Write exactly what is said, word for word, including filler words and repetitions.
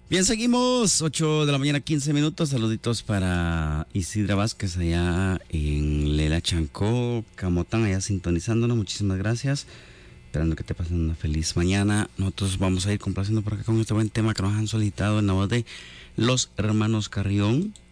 Bien, seguimos, ocho de la mañana, quince minutos. Saluditos para Isidra Vázquez allá en Lela Chancó, Camotán, allá sintonizándonos. Muchísimas gracias. Esperando que te pasen una feliz mañana. Nosotros vamos a ir complaciendo por acá con este buen tema que nos han solicitado en la voz de los hermanos Carrión.